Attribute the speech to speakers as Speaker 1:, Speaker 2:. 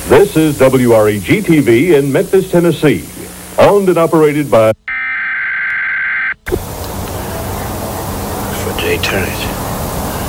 Speaker 1: This is WREG-TV in Memphis, Tennessee. Owned and operated by...
Speaker 2: For Jay Turnage.